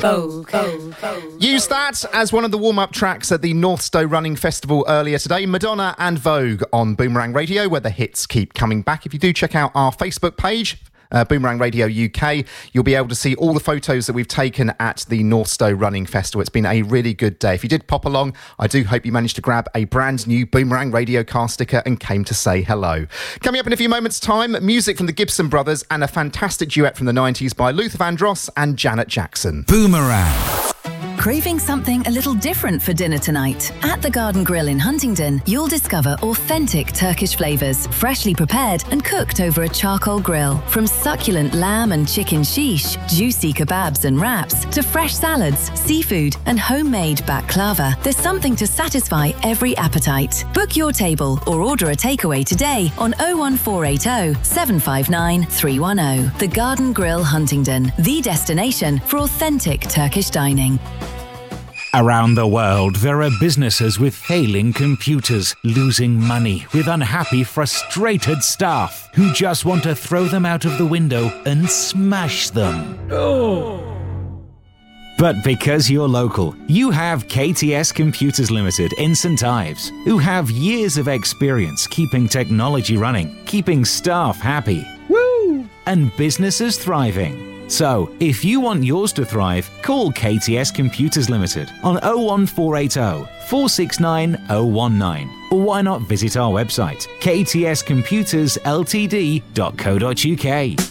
Used that as one of the warm-up tracks at the Northstowe Running Festival earlier today. Madonna and Vogue on Boomerang Radio, where the hits keep coming back. If you do check out our Facebook page, Boomerang Radio UK, you'll be able to see all the photos that we've taken at the Northstowe Running Festival. It's been a really good day. If you did pop along, I do hope you managed to grab a brand new Boomerang Radio car sticker and came to say hello. Coming up in a few moments' time, music from the Gibson Brothers and a fantastic duet from the 90s by Luther Vandross and Janet Jackson. Boomerang. Craving something a little different for dinner tonight? At the Garden Grill in Huntingdon, you'll discover authentic Turkish flavours, freshly prepared and cooked over a charcoal grill. From succulent lamb and chicken shish, juicy kebabs and wraps, to fresh salads, seafood and homemade baklava, there's something to satisfy every appetite. Book your table or order a takeaway today on 01480 759 310. The Garden Grill Huntingdon, the destination for authentic Turkish dining. Around the world, there are businesses with failing computers, losing money, with unhappy, frustrated staff who just want to throw them out of the window and smash them. But because you're local, you have KTS Computers Limited in St Ives, who have years of experience keeping technology running, keeping staff happy, and businesses thriving. So, if you want yours to thrive, call KTS Computers Limited on 01480 469 019. Or why not visit our website, ktscomputersltd.co.uk.